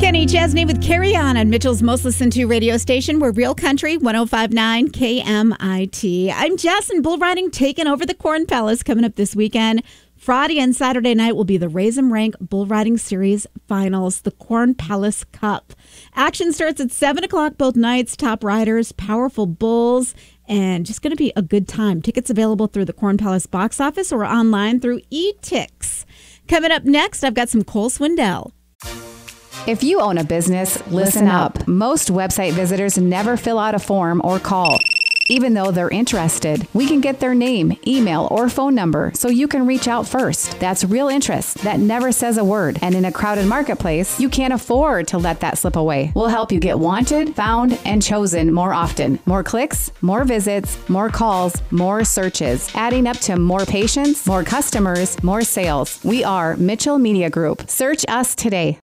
Kenny Chesney with Carry On Mitchell's most listened to radio station. We're Real Country 105.9 KMIT. I'm Jess, and bull riding taking over the Corn Palace coming up this weekend. Friday and Saturday night will be the Raise 'em Rank Bull Riding Series Finals, the Corn Palace Cup. Action starts at 7 o'clock both nights. Top riders, powerful bulls, and just going to be a good time. Tickets available through the Corn Palace box office or online through eTix. Coming up next, I've got some Cole Swindell. If you own a business, listen up. Most website visitors never fill out a form or call. Even though they're interested, we can get their name, email, or phone number so you can reach out first. That's real interest that never says a word. And in a crowded marketplace, you can't afford to let that slip away. We'll help you get wanted, found, and chosen more often. More clicks, more visits, more calls, more searches, adding up to more patients, more customers, more sales. We are Mitchell Media Group. Search us today.